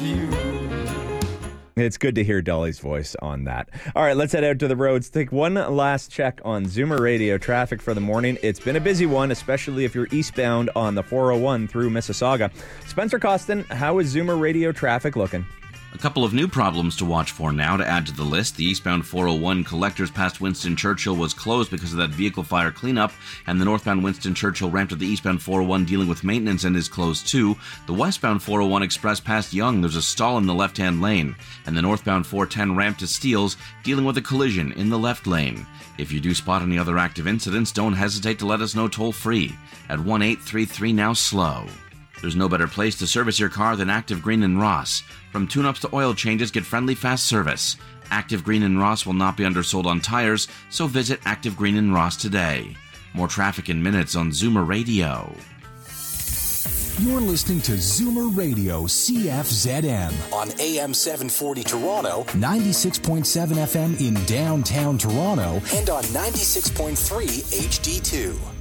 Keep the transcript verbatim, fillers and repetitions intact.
you. It's good to hear Dolly's voice on that. All right, let's head out to the roads. Take one last check on Zoomer Radio traffic for the morning. It's been a busy one, especially if you're eastbound on the four oh one through Mississauga. Spencer Costin, how is Zoomer Radio traffic looking? A couple of new problems to watch for now to add to the list. The eastbound four oh one collectors past Winston Churchill was closed because of that vehicle fire cleanup, and the northbound Winston Churchill ramp to the eastbound four oh one dealing with maintenance and is closed too. The westbound four oh one express past Yonge, there's a stall in the left-hand lane, and the northbound four ten ramp to Steeles dealing with a collision in the left lane. If you do spot any other active incidents, don't hesitate to let us know toll-free at one eight three three now slow. There's no better place to service your car than Active Green and Ross. From tune-ups to oil changes, get friendly, fast service. Active Green and Ross will not be undersold on tires, so visit Active Green and Ross today. More traffic in minutes on Zoomer Radio. You're listening to Zoomer Radio C F Z M on A M seven forty Toronto, ninety-six point seven F M in downtown Toronto, and on ninety-six point three H D two.